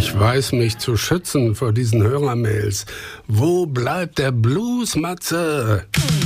Ich weiß mich zu schützen vor diesen Hörermails. Wo bleibt der Blues, Matze?